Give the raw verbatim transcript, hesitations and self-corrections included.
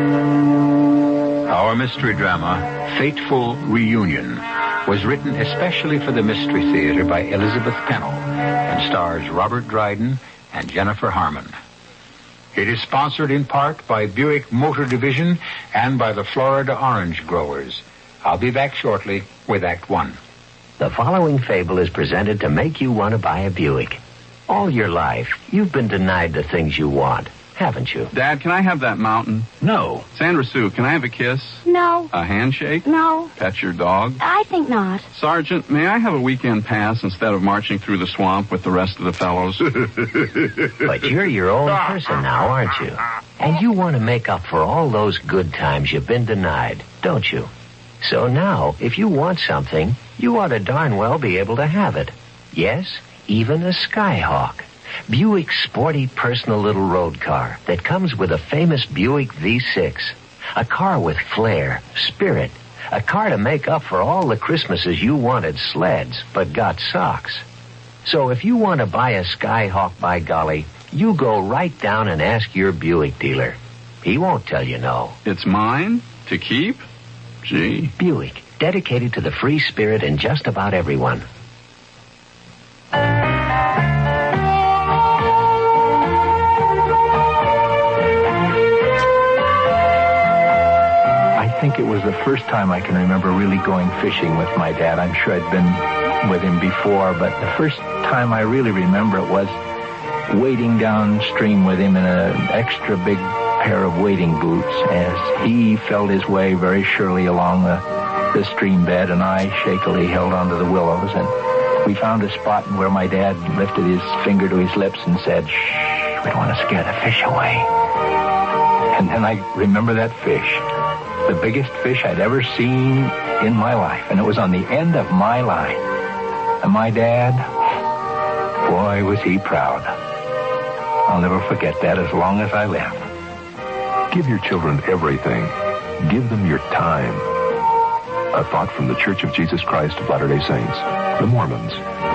Our mystery drama, Fateful Reunion, was written especially for the Mystery Theater by Elizabeth Pennell and stars Robert Dryden and Jennifer Harmon. It is sponsored in part by Buick Motor Division and by the Florida Orange Growers. I'll be back shortly with Act One. The following fable is presented to make you want to buy a Buick. All your life, you've been denied the things you want, haven't you? Dad, can I have that mountain? No. Sandra Sue, can I have a kiss? No. A handshake? No. Pet your dog? I think not. Sergeant, may I have a weekend pass instead of marching through the swamp with the rest of the fellows? But you're your own person now, aren't you? And you want to make up for all those good times you've been denied, don't you? So now, if you want something, you ought to darn well be able to have it. Yes, even a Skyhawk. Buick's sporty personal little road car that comes with a famous Buick V six. A car with flair, spirit. A car to make up for all the Christmases you wanted sleds, but got socks. So if you want to buy a Skyhawk, by golly, you go right down and ask your Buick dealer. He won't tell you no. It's mine? To keep? Gee. Buick, dedicated to the free spirit in just about everyone. I think it was the first time I can remember really going fishing with my dad. I'm sure I'd been with him before, but the first time I really remember it was wading downstream with him in an extra big pair of wading boots as he felt his way very surely along the, the stream bed, and I shakily held onto the willows. And we found a spot where my dad lifted his finger to his lips and said, "Shh, we don't want to scare the fish away." And then I remember that fish. The biggest fish I'd ever seen in my life, and it was on the end of my line. And my dad, boy, was he proud. I'll never forget that as long as I live. Give your children everything. Give them your time. A thought from the Church of Jesus Christ of Latter-day Saints, the Mormons.